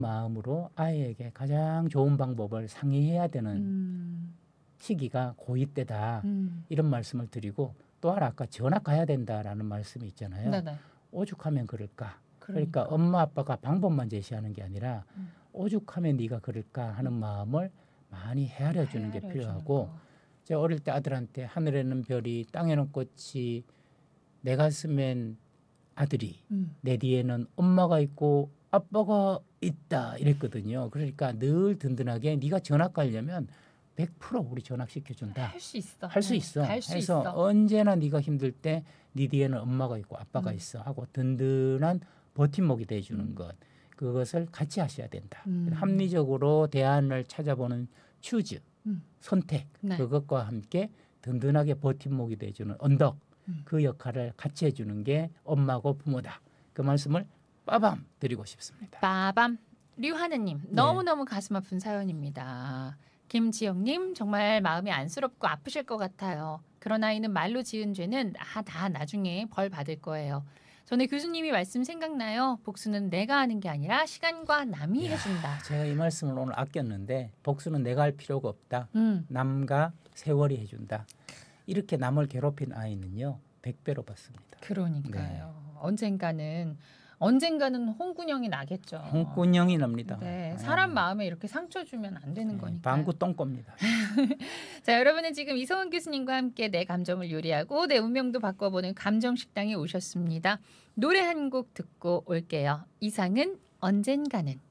마음으로 아이에게 가장 좋은 방법을 상의해야 되는 시기가 고2 때다. 이런 말씀을 드리고 또 하나 아까 전학 가야 된다라는 말씀이 있잖아요. 네네. 오죽하면 그럴까. 그러니까. 그러니까 엄마 아빠가 방법만 제시하는 게 아니라 음. 오죽하면 네가 그럴까 하는 마음을 많이 헤아려 주는 게 헤아려 필요하고 주는 거. 제가 어릴 때 아들한테 하늘에는 별이 땅에는 꽃이 내 가슴엔 아들이 내 뒤에는 엄마가 있고 아빠가 있다 이랬거든요. 그러니까 늘 든든하게 네가 전학 가려면 100% 우리 전학시켜준다. 할 수 있어. 할 수 있어. 갈 수 해서 있어. 언제나 네가 힘들 때 네 뒤에는 엄마가 있고 아빠가 음. 있어 하고 든든한 버팀목이 돼주는 것. 그것을 같이 하셔야 된다. 합리적으로 대안을 찾아보는 추즈, 선택 네. 그것과 함께 든든하게 버팀목이 돼주는 언덕 그 역할을 같이 해주는 게 엄마고 부모다. 그 말씀을 빠밤 드리고 싶습니다. 빠밤. 류하느님 너무너무 가슴 아픈 사연입니다. 김지영님 정말 마음이 안쓰럽고 아프실 것 같아요. 그런 아이는 말로 지은 죄는 다 나중에 벌 받을 거예요. 전에 교수님이 말씀 생각나요. 복수는 내가 하는 게 아니라 시간과 남이 해준다. 제가 이 말씀을 오늘 아꼈는데 복수는 내가 할 필요가 없다. 남과 세월이 해준다. 이렇게 남을 괴롭힌 아이는요 100배로 받습니다. 그러니까요. 언젠가는 홍군형이 나겠죠. 홍군형이 납니다. 네, 사람 마음에 이렇게 상처 주면 안 되는 거니까. 방구 똥꼬입니다. 자, 여러분은 지금 이성훈 교수님과 함께 내 감정을 요리하고 내 운명도 바꿔보는 감정식당에 오셨습니다. 노래 한 곡 듣고 올게요. 이상은 언젠가는.